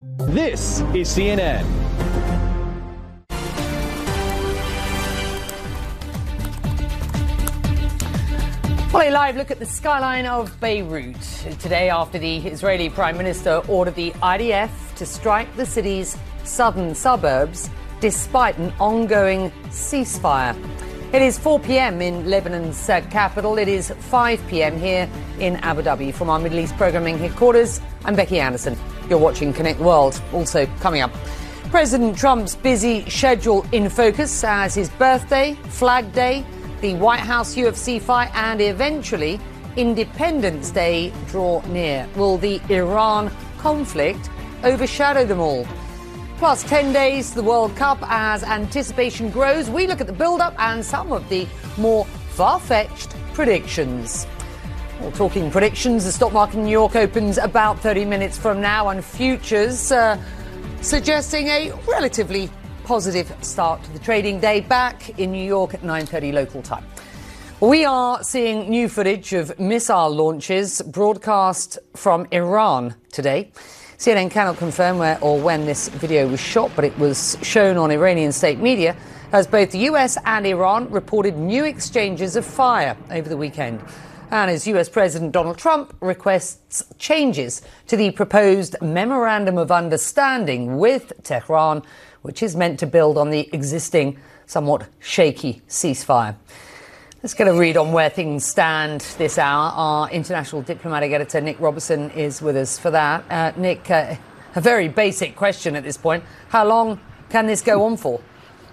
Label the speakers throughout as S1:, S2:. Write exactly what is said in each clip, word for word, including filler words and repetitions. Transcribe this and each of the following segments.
S1: This is C N N.
S2: Well, a live look at the skyline of Beirut today after the Israeli Prime Minister ordered the I D F to strike the city's southern suburbs despite an ongoing ceasefire. It is four p.m. in Lebanon's uh, capital. It is five p.m. here in Abu Dhabi. From our Middle East programming headquarters, I'm Becky Anderson. You're watching Connect World. Also coming up, President Trump's busy schedule in focus as his birthday, Flag Day, the White House U F C fight and eventually Independence Day draw near. Will the Iran conflict overshadow them all? Plus ten days to the World Cup as anticipation grows. We look at the build-up and some of the more far-fetched predictions. Well, talking predictions, the stock market in New York opens about thirty minutes from now and futures uh, suggesting a relatively positive start to the trading day back in New York at nine thirty local time. We are seeing new footage of missile launches broadcast from Iran today. C N N cannot confirm where or when this video was shot, but it was shown on Iranian state media as both the U S and Iran reported new exchanges of fire over the weekend. And as U S President Donald Trump requests changes to the proposed Memorandum of Understanding with Tehran, which is meant to build on the existing, somewhat shaky ceasefire. Let's get a read on where things stand this hour. Our international diplomatic editor, Nick Robertson, is with us for that. Uh, Nick, uh, a very basic question at this point. How long can this go on for?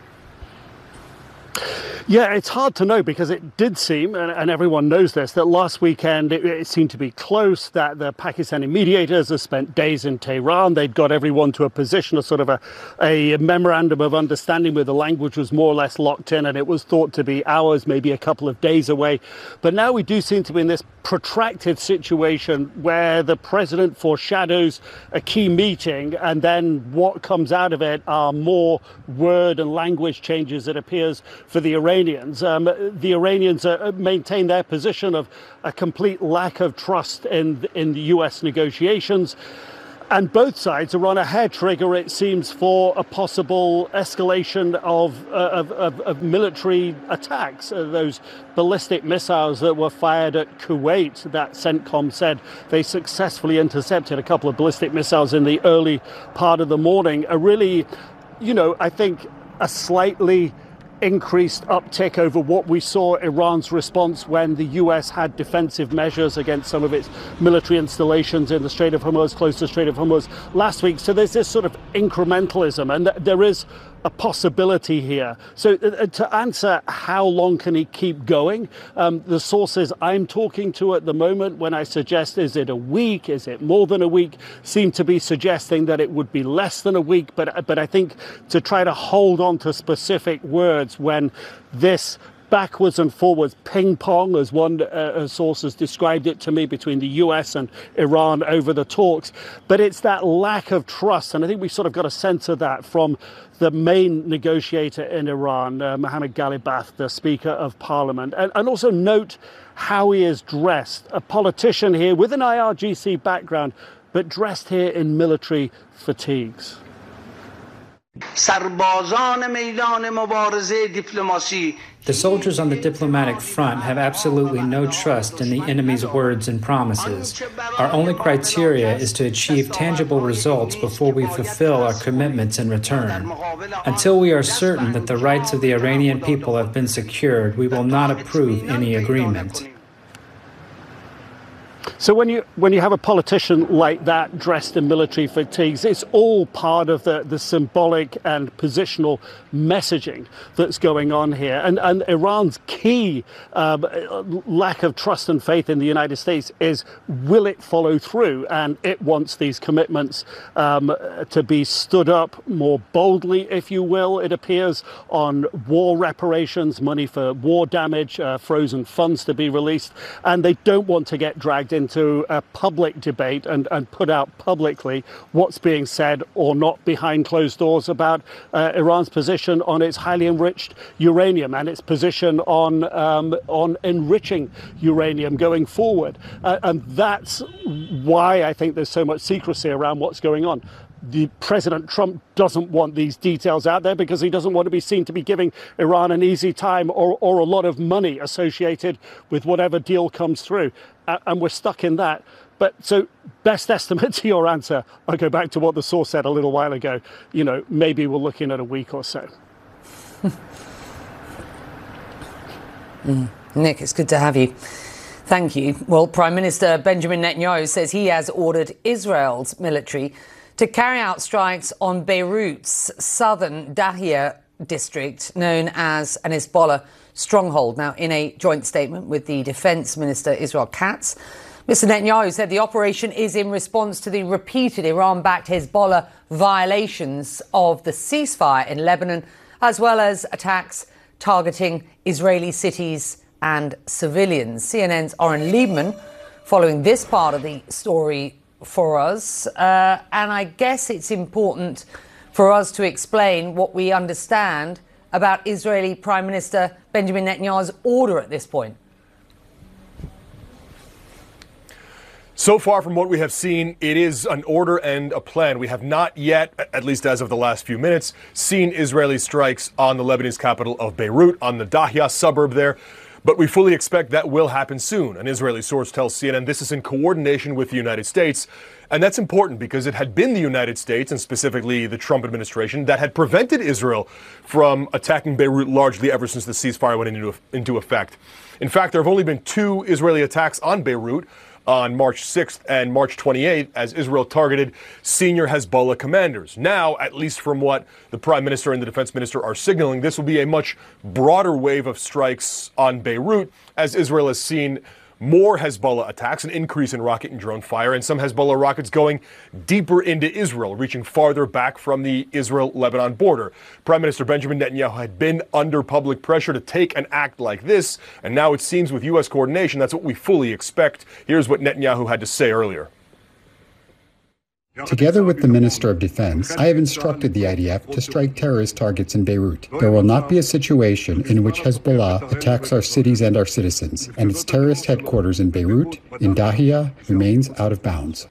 S3: Yeah, it's hard to know because it did seem, and, and everyone knows this, that last weekend it, it seemed to be close, that the Pakistani mediators have spent days in Tehran. They'd got everyone to a position, a sort of a, a memorandum of understanding where the language was more or less locked in, and it was thought to be hours, maybe a couple of days away. But now we do seem to be in this protracted situation where the president foreshadows a key meeting, and then what comes out of it are more word and language changes, it appears, for the Iranians. Um, the Iranians uh, maintain their position of a complete lack of trust in, in the U S negotiations. And both sides are on a hair trigger, it seems, for a possible escalation of, uh, of, of, of military attacks. Uh, those ballistic missiles that were fired at Kuwait, that CENTCOM said they successfully intercepted a couple of ballistic missiles in the early part of the morning, are really, you know, I think a slightly increased uptick over what we saw Iran's response when the U S had defensive measures against some of its military installations in the Strait of Hormuz, close to the Strait of Hormuz last week. So there's this sort of incrementalism, and th- there is a possibility here. So uh, to answer how long can he keep going, um, the sources I'm talking to at the moment, when I suggest is it a week, is it more than a week, seem to be suggesting that it would be less than a week. But but I think to try to hold on to specific words when this backwards and forwards ping pong, as one uh, source has described it to me, between the U S and Iran over the talks. But it's that lack of trust, and I think we sort of got a sense of that from the main negotiator in Iran, uh, Mohammad Ghalibaf, the Speaker of Parliament. And, and also note how he is dressed. A politician here with an I R G C background, but dressed here in military fatigues.
S4: The soldiers on the diplomatic front have absolutely no trust in the enemy's words and promises. Our only criteria is to achieve tangible results before we fulfill our commitments in return. Until we are certain that the rights of the Iranian people have been secured, we will not approve any agreement.
S3: So when you when you have a politician like that dressed in military fatigues, it's all part of the, the symbolic and positional messaging that's going on here. And, and Iran's key um, lack of trust and faith in the United States is, will it follow through? And it wants these commitments um, to be stood up more boldly, if you will, it appears, on war reparations, money for war damage, uh, frozen funds to be released. And they don't want to get dragged into into a public debate and, and put out publicly what's being said or not behind closed doors about uh, Iran's position on its highly enriched uranium and its position on um, on enriching uranium going forward. Uh, and that's why I think there's so much secrecy around what's going on. The President Trump doesn't want these details out there because he doesn't want to be seen to be giving Iran an easy time or, or a lot of money associated with whatever deal comes through. Uh, and we're stuck in that. But so best estimate to your answer, I'll go back to what the source said a little while ago. You know, maybe we're looking at a week or so.
S2: mm. Nick, it's good to have you. Thank you. Well, Prime Minister Benjamin Netanyahu says he has ordered Israel's military to carry out strikes on Beirut's southern Dahia district, known as an Hezbollah stronghold. Now, in a joint statement with the Defence Minister Israel Katz, Mister Netanyahu said the operation is in response to the repeated Iran-backed Hezbollah violations of the ceasefire in Lebanon, as well as attacks targeting Israeli cities and civilians. C N N's Oren Liebman following this part of the story for us, uh, and I guess it's important for us to explain what we understand about Israeli Prime Minister Benjamin Netanyahu's order at this point.
S5: So far from what we have seen, it is an order and a plan. We have not yet, at least as of the last few minutes, seen Israeli strikes on the Lebanese capital of Beirut, on the Dahia suburb there. But we fully expect that will happen soon. An Israeli source tells C N N this is in coordination with the United States. And that's important because it had been the United States, and specifically the Trump administration, that had prevented Israel from attacking Beirut largely ever since the ceasefire went into, into effect. In fact, there have only been two Israeli attacks on Beirut, on March sixth and March twenty-eighth, as Israel targeted senior Hezbollah commanders. Now, at least from what the Prime Minister and the Defense Minister are signaling, this will be a much broader wave of strikes on Beirut, as Israel has seen more Hezbollah attacks, an increase in rocket and drone fire, and some Hezbollah rockets going deeper into Israel, reaching farther back from the Israel-Lebanon border. Prime Minister Benjamin Netanyahu had been under public pressure to take an act like this, and now it seems with U S coordination, that's what we fully expect. Here's what Netanyahu had to say earlier.
S6: Together with the Minister of Defense, I have instructed the I D F to strike terrorist targets in Beirut. There will not be a situation in which Hezbollah attacks our cities and our citizens, and its terrorist headquarters in Beirut, in Dahia, remains out of bounds.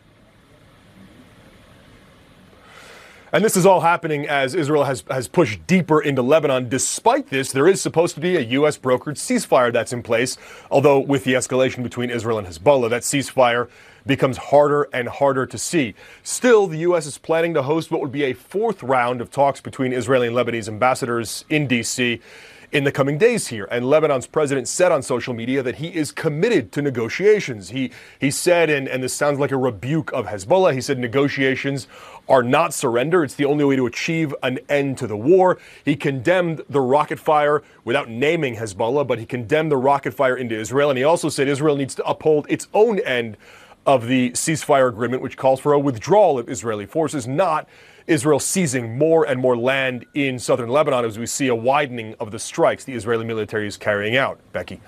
S5: And this is all happening as Israel has, has pushed deeper into Lebanon. Despite this, there is supposed to be a U S brokered ceasefire that's in place, although with the escalation between Israel and Hezbollah, that ceasefire becomes harder and harder to see. Still, the U S is planning to host what would be a fourth round of talks between Israeli and Lebanese ambassadors in D C in the coming days here. And Lebanon's president said on social media that he is committed to negotiations. He he said, and, and this sounds like a rebuke of Hezbollah, he said negotiations are not surrender. It's the only way to achieve an end to the war. He condemned the rocket fire without naming Hezbollah, but he condemned the rocket fire into Israel. And he also said Israel needs to uphold its own end of the ceasefire agreement, which calls for a withdrawal of Israeli forces, not Israel seizing more and more land in southern Lebanon as we see a widening of the strikes the Israeli military is carrying out. Becky.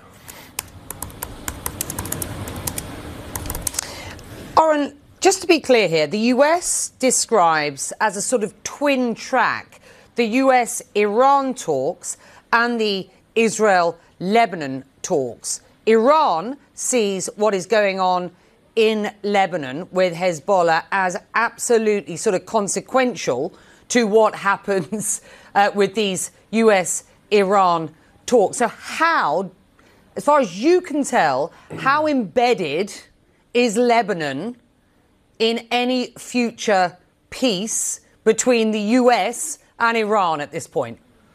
S2: Oren, just to be clear here, the U S describes as a sort of twin track the U S-Iran talks and the Israel-Lebanon talks. Iran sees what is going on in Lebanon with Hezbollah as absolutely sort of consequential to what happens uh, with these U S-Iran talks. So how, as far as you can tell, how embedded is Lebanon in any future peace between the U S and Iran at this point?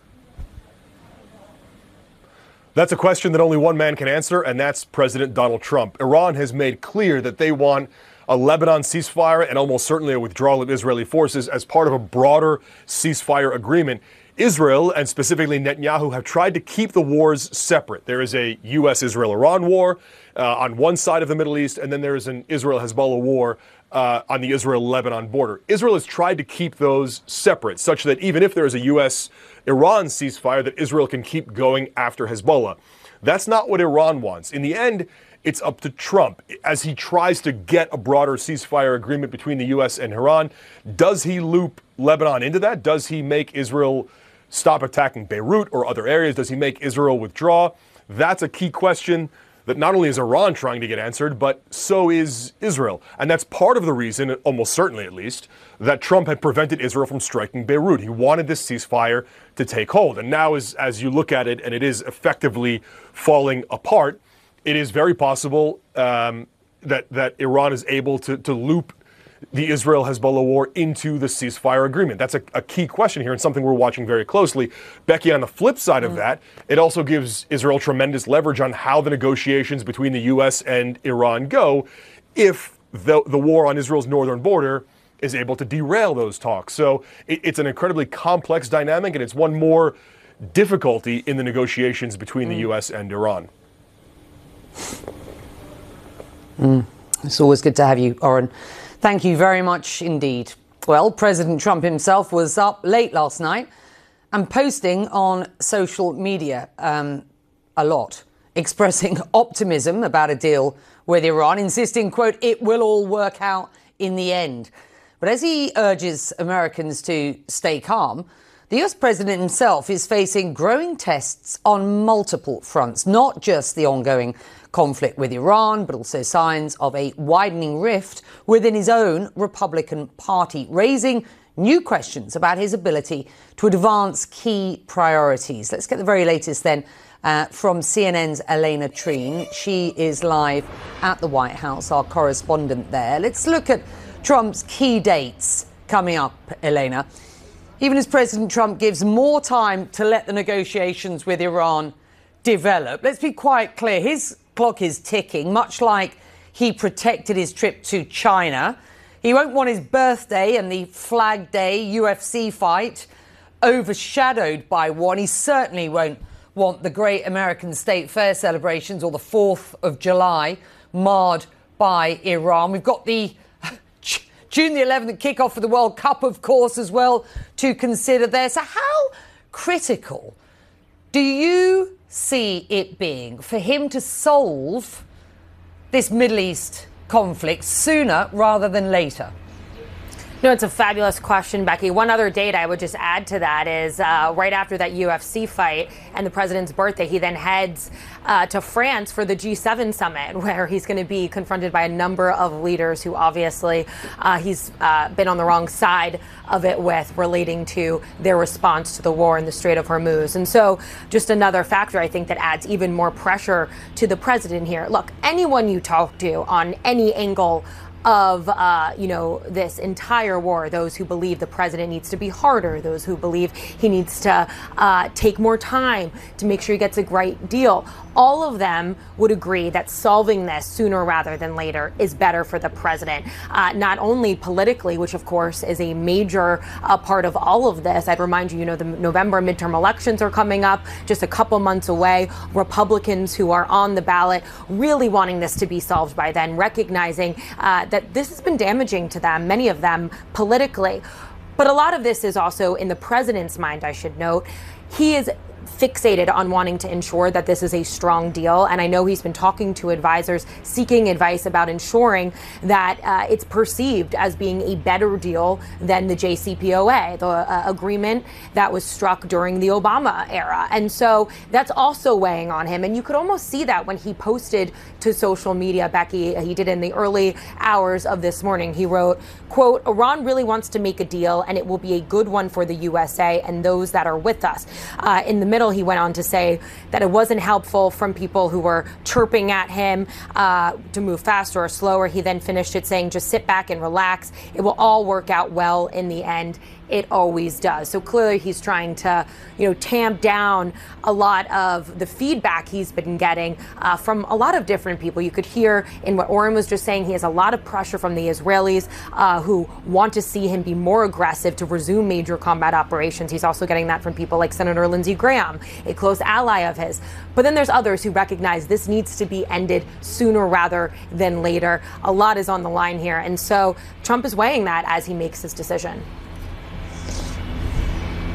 S5: That's a question that only one man can answer, and that's President Donald Trump. Iran has made clear that they want a Lebanon ceasefire and almost certainly a withdrawal of Israeli forces as part of a broader ceasefire agreement. Israel, and specifically Netanyahu, have tried to keep the wars separate. There is a U S Israel Iran war uh, on one side of the Middle East, and then there is an Israel-Hezbollah war uh, on the Israel-Lebanon border. Israel has tried to keep those separate, such that even if there is a U S Iran ceasefire, that Israel can keep going after Hezbollah. That's not what Iran wants. In the end, it's up to Trump. As he tries to get a broader ceasefire agreement between the U S and Iran, does he loop Lebanon into that? Does he make Israel stop attacking Beirut or other areas? Does he make Israel withdraw? That's a key question that not only is Iran trying to get answered, but so is Israel. And that's part of the reason, almost certainly at least, that Trump had prevented Israel from striking Beirut. He wanted this ceasefire to take hold. And now, as, as you look at it, and it is effectively falling apart, it is very possible um, that, that Iran is able to, to loop the Israel-Hezbollah war into the ceasefire agreement. That's a, a key question here and something we're watching very closely. Becky, on the flip side of that, it also gives Israel tremendous leverage on how the negotiations between the U S and Iran go if the, the war on Israel's northern border is able to derail those talks. So it, it's an incredibly complex dynamic, and it's one more difficulty in the negotiations between mm. the U S and Iran.
S2: Mm. It's always good to have you, Oren. Thank you very much indeed. Well, President Trump himself was up late last night and posting on social media um, a lot, expressing optimism about a deal with Iran, insisting, quote, it will all work out in the end. But as he urges Americans to stay calm, the U S president himself is facing growing tests on multiple fronts, not just the ongoing conflict with Iran, but also signs of a widening rift within his own Republican Party, raising new questions about his ability to advance key priorities. Let's get the very latest then uh, from C N N's Elena Treen. She is live at the White House, our correspondent there. Let's look at Trump's key dates coming up, Elena. Even as President Trump gives more time to let the negotiations with Iran develop, let's be quite clear, his clock is ticking, much like he protected his trip to China. He won't want his birthday and the Flag Day U F C fight overshadowed by one. He certainly won't want the great American State Fair celebrations or the fourth of July marred by Iran. We've got the June the eleventh kickoff for the World Cup, of course, as well to consider there. So how critical do you see it being for him to solve this Middle East conflict sooner rather than later?
S7: No, it's a fabulous question, Becky. One other date I would just add to that is uh, right after that U F C fight and the president's birthday, he then heads uh, to France for the G seven summit, where he's going to be confronted by a number of leaders who obviously uh, he's uh, been on the wrong side of it with, relating to their response to the war in the Strait of Hormuz. And so just another factor, I think, that adds even more pressure to the president here. Look, anyone you talk to on any angle of, uh, you know, this entire war, those who believe the president needs to be harder, those who believe he needs to uh, take more time to make sure he gets a great deal, all of them would agree that solving this sooner rather than later is better for the president, uh, not only politically, which of course is a major uh, part of all of this. I'd remind you, you know, the November midterm elections are coming up, just a couple months away. Republicans who are on the ballot really wanting this to be solved by then, recognizing uh, that this has been damaging to them, many of them politically. But a lot of this is also in the president's mind, I should note. He is fixated on wanting to ensure that this is a strong deal. And I know he's been talking to advisors, seeking advice about ensuring that uh, it's perceived as being a better deal than the J C P O A, the uh, agreement that was struck during the Obama era. And so that's also weighing on him. And you could almost see that when he posted to social media, Becky, he did in the early hours of this morning. He wrote, quote, Iran really wants to make a deal, and it will be a good one for the U S A and those that are with us. Uh, in the middle, he went on to say that it wasn't helpful from people who were chirping at him uh, to move faster or slower. He then finished it saying, just sit back and relax. It will all work out well in the end. It always does. So clearly he's trying to, you know, tamp down a lot of the feedback he's been getting uh, from a lot of different people. You could hear in what Oren was just saying, he has a lot of pressure from the Israelis uh, who want to see him be more aggressive to resume major combat operations. He's also getting that from people like Senator Lindsey Graham, a close ally of his. But then there's others who recognize this needs to be ended sooner rather than later. A lot is on the line here. And so Trump is weighing that as he makes his decision.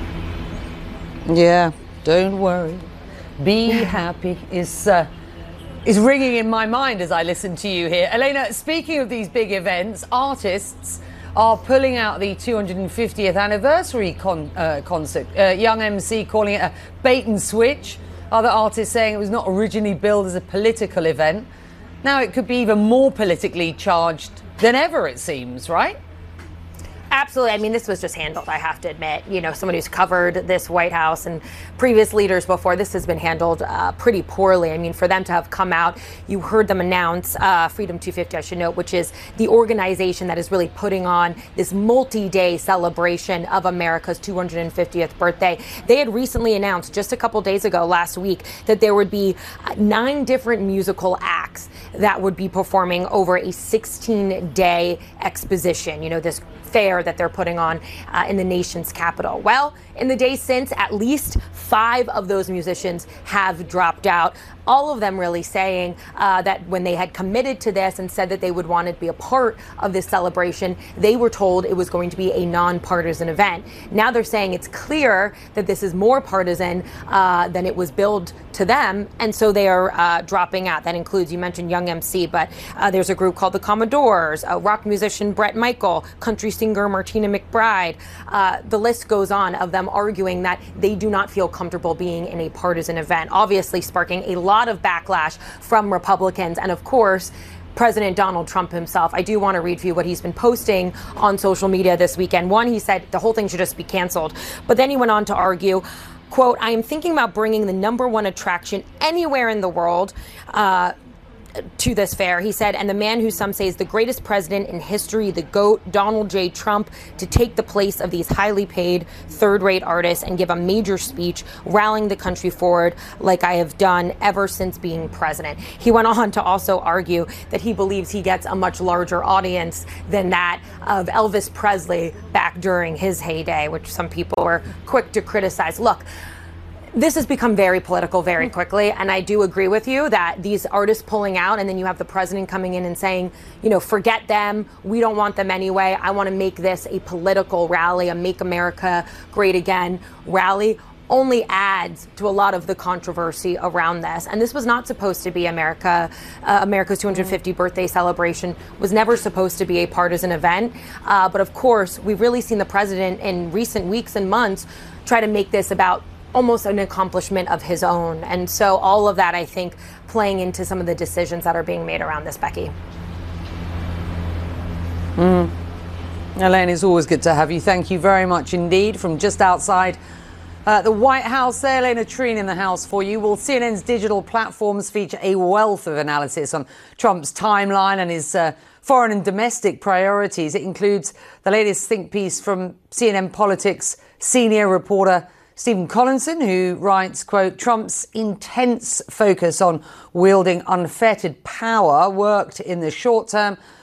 S2: Yeah, don't worry. Be happy is uh, is ringing in my mind as I listen to you here. Elena, speaking of these big events, artists are pulling out the two hundred fiftieth anniversary con- uh, concert. Uh, Young M C calling it a bait and switch. Other artists saying it was not originally billed as a political event. Now it could be even more politically charged than ever, it seems, right?
S7: Absolutely. I mean, this was just handled, I have to admit. You know, someone who's covered this White House and previous leaders before, this has been handled uh, pretty poorly. I mean, for them to have come out, you heard them announce uh, Freedom two fifty, I should note, which is the organization that is really putting on this multi-day celebration of America's two hundred fiftieth birthday. They had recently announced just a couple days ago, last week, that there would be nine different musical acts that would be performing over a sixteen-day exposition. You know, this fair that they're putting on uh, in the nation's capital. Well, in the days since, at least five of those musicians have dropped out. All of them really saying uh, that when they had committed to this and said that they would want to be a part of this celebration, they were told it was going to be a nonpartisan event. Now they're saying it's clear that this is more partisan uh, than it was billed to them, and so they are uh, dropping out. That includes, you mentioned Young M C, but uh, there's a group called the Commodores, uh, rock musician Bret Michael, country singer Martina McBride. Uh, the list goes on of them arguing that they do not feel comfortable being in a partisan event, obviously sparking a lot of backlash from Republicans. And of course, President Donald Trump himself. I do want to read for you what he's been posting on social media this weekend. One, he said the whole thing should just be canceled. But then he went on to argue, quote, "I am thinking about bringing the number one attraction anywhere in the world uh, to this fair," he said, "and the man who some say is the greatest president in history, the GOAT, Donald J. Trump, to take the place of these highly paid third-rate artists and give a major speech rallying the country forward like I have done ever since being president." He went on to also argue that he believes he gets a much larger audience than that of Elvis Presley back during his heyday, which some people were quick to criticize. Look, this has become very political very quickly, and I do agree with you that these artists pulling out, and then you have the president coming in and saying, you know, forget them, we don't want them anyway, I want to make this a political rally, a Make America Great Again rally, only adds to a lot of the controversy around this. And this was not supposed to be America, uh, America's two hundred fiftieth birthday celebration was never supposed to be a partisan event. Uh, but of course, we've really seen the president in recent weeks and months try to make this about almost an accomplishment of his own. And so all of that, I think, playing into some of the decisions that are being made around this, Becky.
S2: Mm. Elaine, it's always good to have you. Thank you very much indeed. From just outside uh, the White House there, Elena Treen in the house for you. Well, C N N's digital platforms feature a wealth of analysis on Trump's timeline and his uh, foreign and domestic priorities. It includes the latest think piece from C N N Politics senior reporter Stephen Collinson, who writes, quote, "Trump's intense focus on wielding unfettered power worked in the short term,